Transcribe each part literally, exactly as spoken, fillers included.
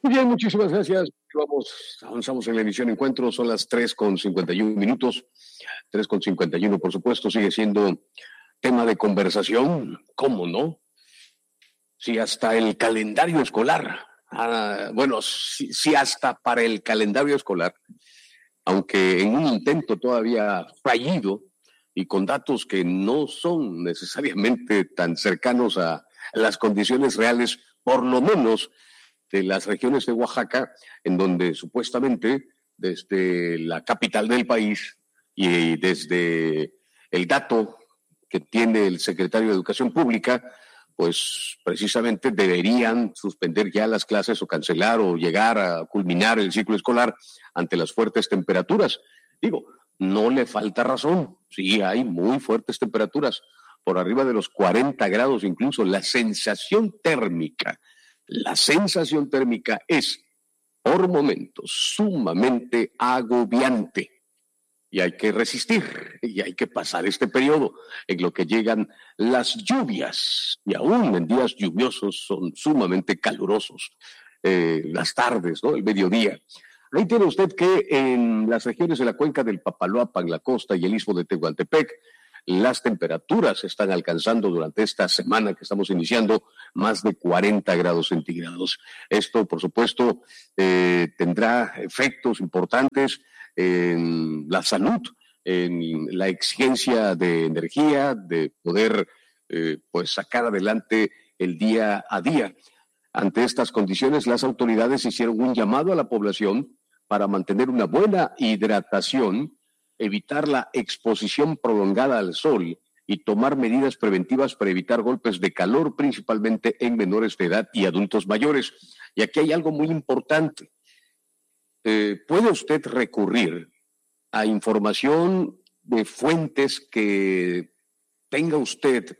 Muy bien, muchísimas gracias. Vamos, avanzamos en la emisión Encuentro, son las tres con cincuenta y uno minutos, tres con cincuenta y uno, por supuesto, sigue siendo tema de conversación, ¿cómo no? Si hasta el calendario escolar, ah, bueno, si, si hasta para el calendario escolar, aunque en un intento todavía fallido y con datos que no son necesariamente tan cercanos a las condiciones reales, por lo menos de las regiones de Oaxaca, en donde supuestamente desde la capital del país y desde el dato que tiene el secretario de Educación Pública, pues precisamente deberían suspender ya las clases o cancelar o llegar a culminar el ciclo escolar ante las fuertes temperaturas. Digo, no le falta razón, sí hay muy fuertes temperaturas, por arriba de los cuarenta grados incluso. La sensación térmica, la sensación térmica es por momentos sumamente agobiante. Y hay que resistir, y hay que pasar este periodo en lo que llegan las lluvias, y aún en días lluviosos son sumamente calurosos, eh, las tardes, ¿no? El mediodía. Ahí tiene usted que en las regiones de la cuenca del Papaloapan, la costa y el istmo de Tehuantepec, las temperaturas están alcanzando durante esta semana que estamos iniciando más de cuarenta grados centígrados. Esto, por supuesto, eh, tendrá efectos importantes en la salud, en la exigencia de energía, de poder eh, pues sacar adelante el día a día. Ante estas condiciones, las autoridades hicieron un llamado a la población para mantener una buena hidratación, evitar la exposición prolongada al sol y tomar medidas preventivas para evitar golpes de calor, principalmente en menores de edad y adultos mayores. Y aquí hay algo muy importante. Eh, puede usted recurrir a información de fuentes que tenga usted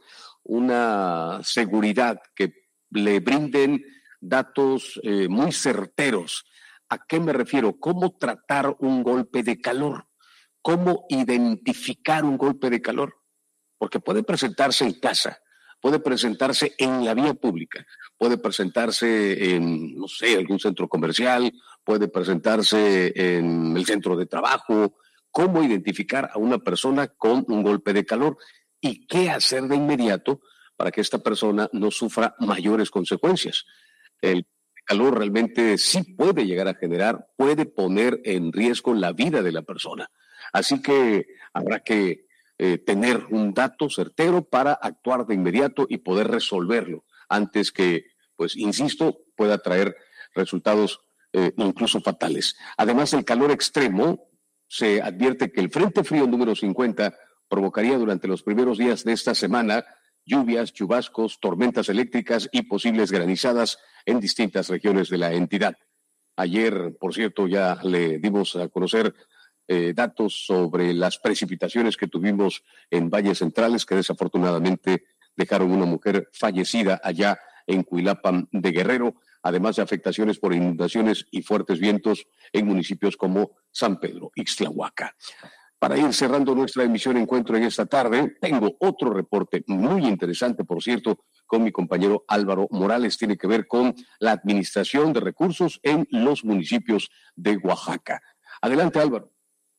una seguridad, que le brinden datos eh, muy certeros. ¿A qué me refiero? ¿Cómo tratar un golpe de calor? ¿Cómo identificar un golpe de calor? Porque puede presentarse en casa, puede presentarse en la vía pública, puede presentarse en, no sé, algún centro comercial, puede presentarse en el centro de trabajo. ¿Cómo identificar a una persona con un golpe de calor? ¿Y qué hacer de inmediato para que esta persona no sufra mayores consecuencias? El calor realmente sí puede llegar a generar, puede poner en riesgo la vida de la persona. Así que habrá que eh, tener un dato certero para actuar de inmediato y poder resolverlo antes que, pues, insisto, pueda traer resultados eh, incluso fatales. Además, el calor extremo, se advierte que el Frente Frío número cincuenta provocaría durante los primeros días de esta semana lluvias, chubascos, tormentas eléctricas y posibles granizadas en distintas regiones de la entidad. Ayer, por cierto, ya le dimos a conocer eh, datos sobre las precipitaciones que tuvimos en valles centrales, que desafortunadamente dejaron una mujer fallecida allá en Cuilapan de Guerrero, además de afectaciones por inundaciones y fuertes vientos en municipios como San Pedro, Ixtlahuaca. Para ir cerrando nuestra emisión Encuentro en esta tarde, tengo otro reporte muy interesante, por cierto, con mi compañero Álvaro Morales. Tiene que ver con la administración de recursos en los municipios de Oaxaca. Adelante, Álvaro.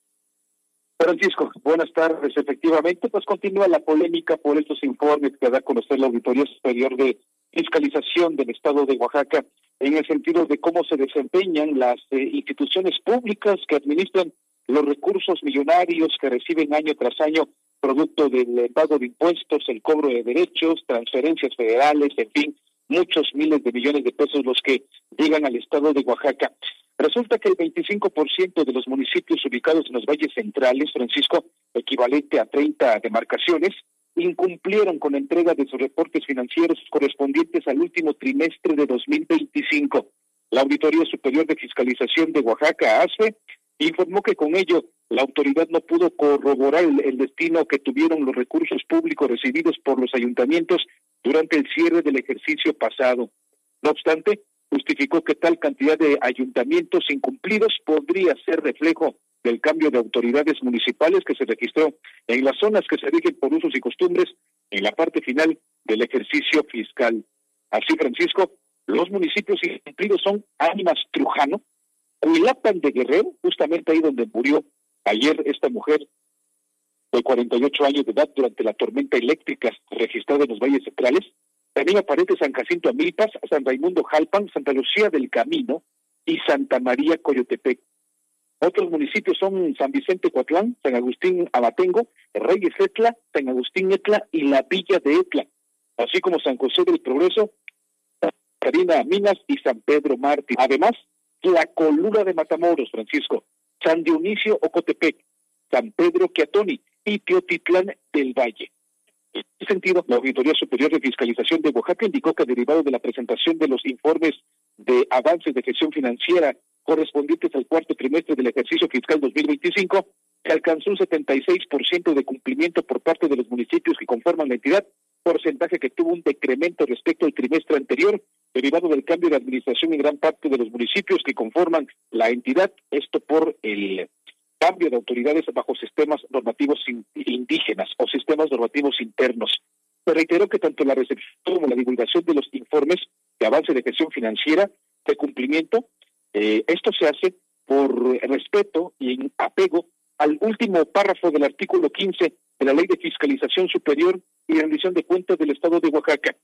Francisco, buenas tardes. Efectivamente, pues continúa la polémica por estos informes que da a conocer la Auditoría Superior de Fiscalización del Estado de Oaxaca en el sentido de cómo se desempeñan las eh, instituciones públicas que administran los recursos millonarios que reciben año tras año producto del pago de impuestos, el cobro de derechos, transferencias federales, en fin, muchos miles de millones de pesos los que llegan al Estado de Oaxaca. Resulta que el veinticinco por ciento de los municipios ubicados en los valles centrales, Francisco, equivalente a treinta demarcaciones, incumplieron con la entrega de sus reportes financieros correspondientes al último trimestre de dos mil veinticinco. La Auditoría Superior de Fiscalización de Oaxaca, A S F E, informó que con ello la autoridad no pudo corroborar el, el destino que tuvieron los recursos públicos recibidos por los ayuntamientos durante el cierre del ejercicio pasado. No obstante, justificó que tal cantidad de ayuntamientos incumplidos podría ser reflejo del cambio de autoridades municipales que se registró en las zonas que se rigen por usos y costumbres en la parte final del ejercicio fiscal. Así, Francisco, Los municipios incluidos son Ánimas Trujano, Huilapan de Guerrero, justamente ahí donde murió ayer esta mujer de cuarenta y ocho años de edad durante la tormenta eléctrica registrada en los valles centrales. También aparece San Jacinto Amilpas, San Raimundo Jalpan, Santa Lucía del Camino y Santa María Coyotepec. Otros municipios son San Vicente Coatlán, San Agustín Abatengo, Reyes Etla, San Agustín Etla y la Villa de Etla, así como San José del Progreso, Carina Minas y San Pedro Mártir. Además, la Colura de Matamoros, Francisco, San Dionisio Ocotepec, San Pedro Quiatoni y Teotitlán del Valle. En ese sentido, la Auditoría Superior de Fiscalización de Oaxaca indicó que derivado de la presentación de los informes de avances de gestión financiera correspondientes al cuarto trimestre del ejercicio fiscal dos mil veinticinco, se alcanzó un setenta y seis por ciento de cumplimiento por parte de los municipios que conforman la entidad, porcentaje que tuvo un decremento respecto al trimestre anterior, derivado del cambio de administración en gran parte de los municipios que conforman la entidad, esto por el cambio de autoridades bajo sistemas normativos indígenas o sistemas normativos internos. Se reiteró que tanto la recepción como la divulgación de los informes de avance de gestión financiera de cumplimiento, eh, esto se hace por respeto y en apego al último párrafo del artículo quince de la Ley de Fiscalización Superior y Rendición de Cuentas del Estado de Oaxaca.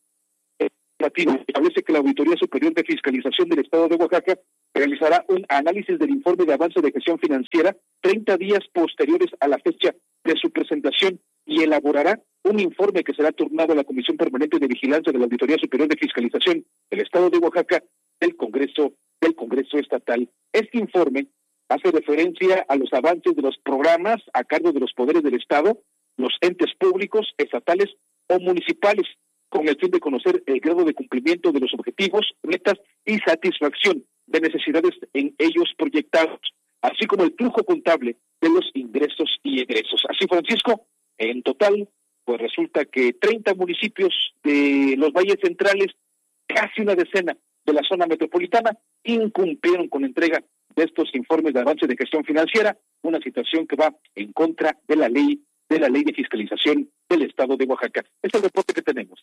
Latino establece que la Auditoría Superior de Fiscalización del Estado de Oaxaca realizará un análisis del informe de avance de gestión financiera treinta días posteriores a la fecha de su presentación y elaborará un informe que será turnado a la Comisión Permanente de Vigilancia de la Auditoría Superior de Fiscalización del Estado de Oaxaca del Congreso del Congreso Estatal. Este informe hace referencia a los avances de los programas a cargo de los poderes del Estado, los entes públicos, estatales o municipales, con el fin de conocer el grado de cumplimiento de los objetivos, metas y satisfacción de necesidades en ellos proyectados, así como el flujo contable de los ingresos y egresos. Así, Francisco, en total, pues resulta que treinta municipios de los valles centrales, casi una decena de la zona metropolitana, incumplieron con entrega de estos informes de avance de gestión financiera, una situación que va en contra de la ley de la ley de fiscalización del Estado de Oaxaca. Este es el reporte que tenemos.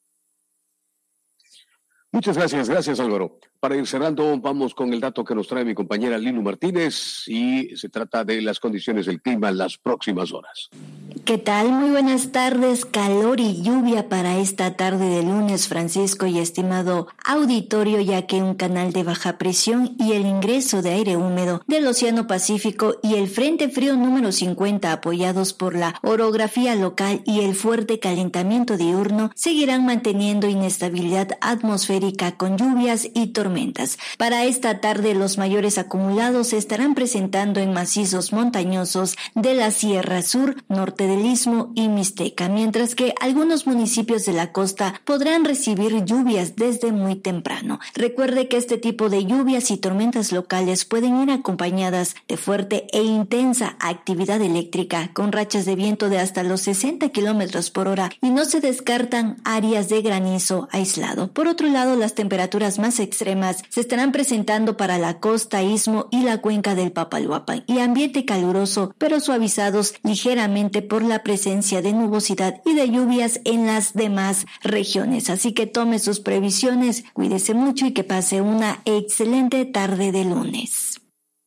Muchas gracias, gracias Álvaro. Para ir cerrando, vamos con el dato que nos trae mi compañera Lilu Martínez y se trata de las condiciones del clima en las próximas horas. ¿Qué tal? Muy buenas tardes. Calor y lluvia para esta tarde de lunes, Francisco y estimado auditorio, ya que un canal de baja presión y el ingreso de aire húmedo del Océano Pacífico y el Frente Frío número cincuenta, apoyados por la orografía local y el fuerte calentamiento diurno, seguirán manteniendo inestabilidad atmosférica con lluvias y tormentas. Para esta tarde, los mayores acumulados se estarán presentando en macizos montañosos de la Sierra Sur, norte del Istmo y Mixteca, mientras que algunos municipios de la costa podrán recibir lluvias desde muy temprano. Recuerde que este tipo de lluvias y tormentas locales pueden ir acompañadas de fuerte e intensa actividad eléctrica, con rachas de viento de hasta los sesenta kilómetros por hora, y no se descartan áreas de granizo aislado. Por otro lado, las temperaturas más extremas se estarán presentando para la costa, Istmo y la cuenca del Papaloapan, y ambiente caluroso pero suavizados ligeramente por la presencia de nubosidad y de lluvias en las demás regiones. Así que tome sus previsiones, cuídese mucho y que pase una excelente tarde de lunes.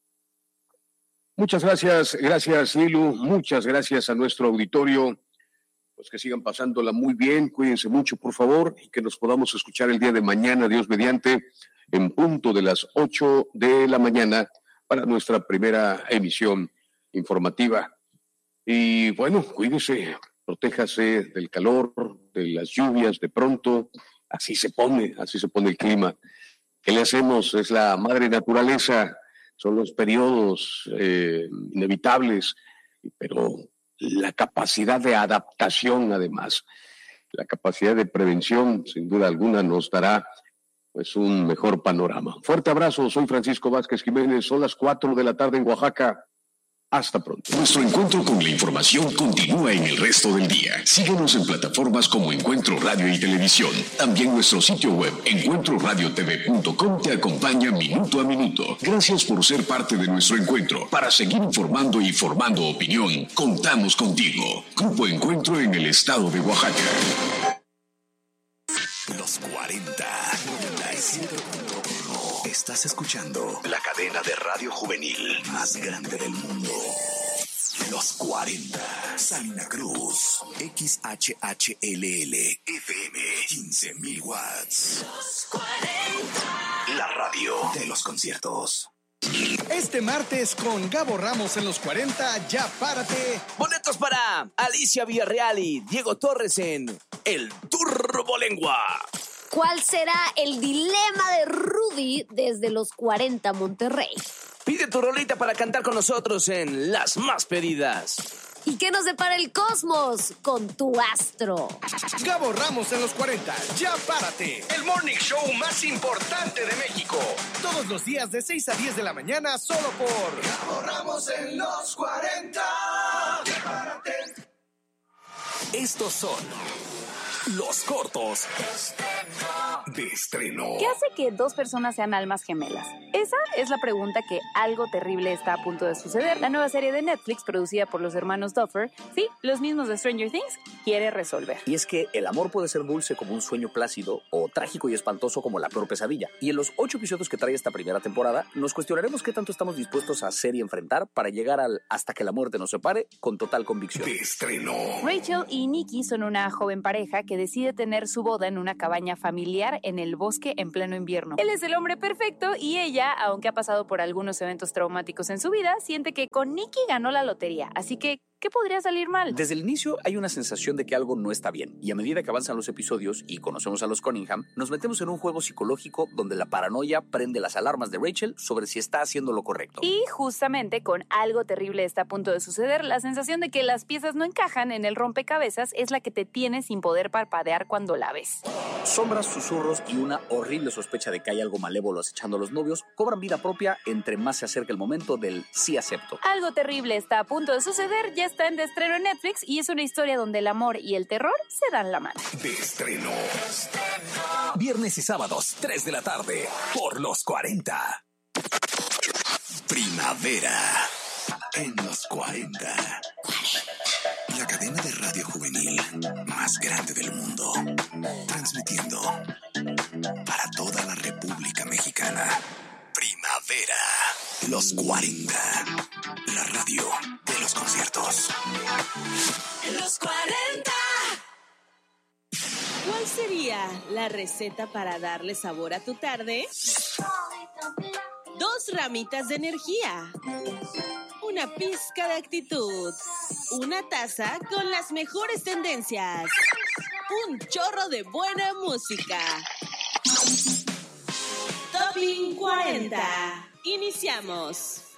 Muchas gracias, gracias Lilu, muchas gracias a nuestro auditorio. Pues que sigan pasándola muy bien, cuídense mucho por favor y que nos podamos escuchar el día de mañana, Dios mediante, en punto de las ocho de la mañana para nuestra primera emisión informativa. Y bueno, cuídese, protéjase del calor, de las lluvias de pronto, así se pone, así se pone el clima. ¿Qué le hacemos? Es la madre naturaleza, son los periodos eh, inevitables, pero la capacidad de adaptación, además, la capacidad de prevención, sin duda alguna, nos dará pues un mejor panorama. Fuerte abrazo, soy Francisco Vázquez Jiménez, son las cuatro de la tarde en Oaxaca. Hasta pronto. Nuestro encuentro con la información continúa en el resto del día. Síguenos en plataformas como Encuentro Radio y Televisión. También nuestro sitio web, encuentro radio t v punto com, te acompaña minuto a minuto. Gracias por ser parte de nuestro encuentro. Para seguir informando y formando opinión, contamos contigo. Grupo Encuentro en el estado de Oaxaca. Los cuarenta, noventa y siete. Estás escuchando la cadena de radio juvenil más grande del mundo. Los cuarenta. Salina Cruz. X H H L L F M. quince mil watts. Los cuarenta. La radio de los conciertos. Este martes con Gabo Ramos en los cuarenta, ya párate. Boletos para Alicia Villarreal y Diego Torres en El Turbolengua. ¿Cuál será el dilema de Rudy desde los cuarenta Monterrey? Pide tu rolita para cantar con nosotros en Las Más Pedidas. ¿Y qué nos depara el cosmos con tu astro? Gabo Ramos en los cuarenta, ya párate. El morning show más importante de México. Todos los días de seis a diez de la mañana, solo por Gabo Ramos en los cuarenta. Ya párate. Estos son los cortos de estreno. ¿Qué hace que dos personas sean almas gemelas? Esa es la pregunta que Algo Terrible está a punto de suceder. La nueva serie de Netflix, producida por los hermanos Duffer, sí, los mismos de Stranger Things, quiere resolver. Y es que el amor puede ser dulce como un sueño plácido o trágico y espantoso como la peor pesadilla. Y en los ocho episodios que trae esta primera temporada, nos cuestionaremos qué tanto estamos dispuestos a hacer y enfrentar para llegar al hasta que la muerte nos separe con total convicción. De estreno. Rachel y Nikki son una joven pareja que decide tener su boda en una cabaña familiar en el bosque en pleno invierno. Él es el hombre perfecto y ella, aunque ha pasado por algunos eventos traumáticos en su vida, siente que con Nikki ganó la lotería. Así que, ¿qué podría salir mal? Desde el inicio hay una sensación de que algo no está bien, y a medida que avanzan los episodios y conocemos a los Cunningham, nos metemos en un juego psicológico donde la paranoia prende las alarmas de Rachel sobre si está haciendo lo correcto. Y justamente con Algo Terrible está a punto de suceder, la sensación de que las piezas no encajan en el rompecabezas es la que te tiene sin poder parpadear cuando la ves. Sombras, susurros y una horrible sospecha de que hay algo malévolo acechando a los novios cobran vida propia entre más se acerca el momento del sí acepto. Algo Terrible está a punto de suceder, ya está en de estreno en Netflix y es una historia donde el amor y el terror se dan la mano. De estreno. Viernes y sábados, tres de la tarde, por los cuarenta. Primavera en los cuarenta. La cadena de radio juvenil más grande del mundo. Transmitiendo para toda la República Mexicana. Primavera, los cuarenta. La radio de los conciertos. Los cuarenta. ¿Cuál sería la receta para darle sabor a tu tarde? Dos ramitas de energía. Una pizca de actitud. Una taza con las mejores tendencias. Un chorro de buena música. Topping cuarenta. Iniciamos.